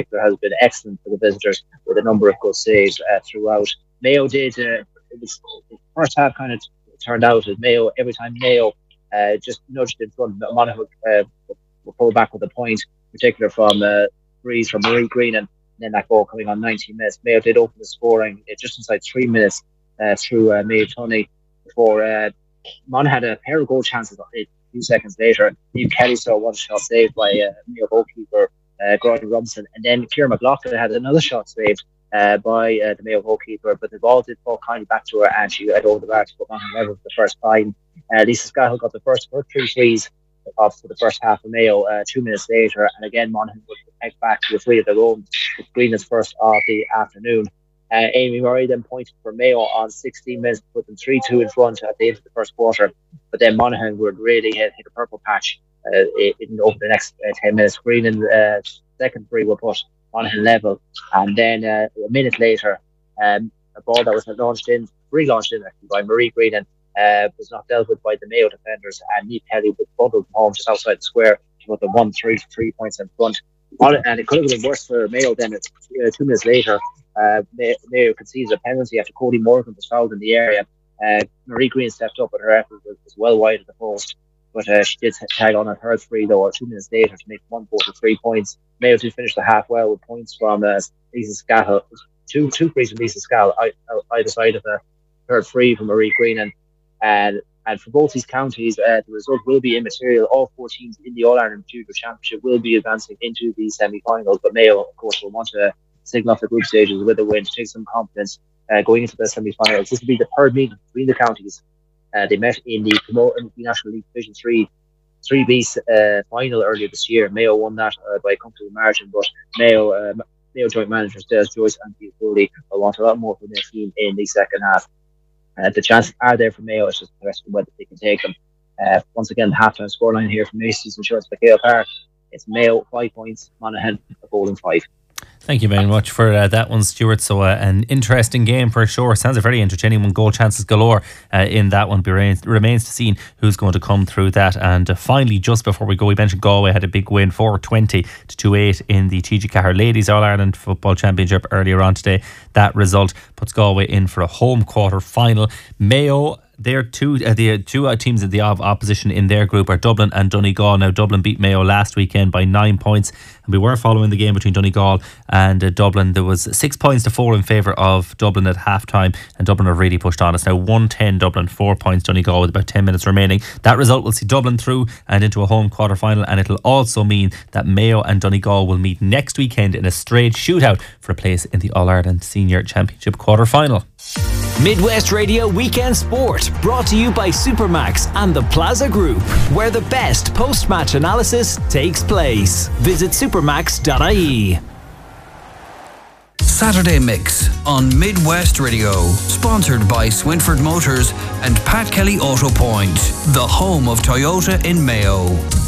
particular has been excellent for the visitors with a number of good saves throughout. Mayo did, it was the first half kind of turned out as Mayo, every time Mayo just nudged in front, Monaghan will pull back with a point, in particular from Breeze from Marie Green, and then that goal coming on 19 minutes. Mayo did open the scoring just inside 3 minutes through Mayo Tunney before Monaghan had a pair of goal chances a few seconds later. Niamh Kelly saw one shot saved by Mayo goalkeeper Gordon Robinson, and then Ciara McLaughlin had another shot saved by the Mayo goalkeeper, but the ball did fall kindly back to her and she had over the bar to put Monaghan level for the first time. Lisa Scahill got the first of her 3 threes off for the first half of Mayo 2 minutes later, and again Monaghan would head back to a 3 of their own with Greenland's first of the afternoon. Amy Murray then pointed for Mayo on 16 minutes to put them 3-2 in front at the end of the first quarter, but then Monaghan would really hit a purple patch over the next 10 minutes. Greenland's second free will put Monaghan level, and then a minute later a ball that was relaunched in actually by Marie Green and was not dealt with by the Mayo defenders, and Niamh Kelly would bundle them home just outside the square to put them 1-3 points in front. And it could have been worse for Mayo then. 2 minutes later Mayo conceded a penalty after Cody Morgan was fouled in the area. Marie Green stepped up, but her effort was well wide of the post, but she did tag on her free though 2 minutes later to make 1-3 points. Mayo did finish the half well with points from Lisa Scahill, two frees from Lisa Scahill either side of the third free from Marie Green, and for both these counties the result will be immaterial. All 4 teams in the All-Ireland Junior Championship will be advancing into the semi-finals, but Mayo of course will want to signal off the group stages with a win to take some confidence going into the semi-finals. This will be the third meeting between the counties. They met in the National League Division 3B final earlier this year. Mayo won that by a comfortable margin, but Mayo joint managers Des Joyce and Hugh Foley will want a lot more from their team in the second half. The chances are there for Mayo. It's just a question of whether they can take them. Once again, the halftime scoreline here from Macy's Insurance McHale Park. It's Mayo 5 points, Monaghan a goal and 5. Thank you very much for that one, Stuart. So an interesting game for sure. Sounds a very entertaining one. Goal chances galore in that one. Remains to see who's going to come through that. And finally, just before we go, we mentioned Galway had a big win, 420 to 28 in the TG Cahir Ladies All-Ireland Football Championship earlier on today. That result puts Galway in for a home quarter final. Mayo, the two teams in the opposition in their group are Dublin and Donegal. Now Dublin beat Mayo last weekend by 9 points, and we were following the game between Donegal and Dublin. There was 6 points to 4 in favour of Dublin at half time, and Dublin have really pushed on. It's now 110 Dublin, 4 points Donegal with about 10 minutes remaining. That result will see Dublin through and into a home quarter final, and it'll also mean that Mayo and Donegal will meet next weekend in a straight shootout for a place in the All-Ireland Senior Championship quarter final. Midwest Radio Weekend Sport, brought to you by Supermax and the Plaza Group, where the best post-match analysis takes place. Visit supermax.ie. Saturday Mix on Midwest Radio, sponsored by Swinford Motors and Pat Kelly Auto Point, the home of Toyota in Mayo.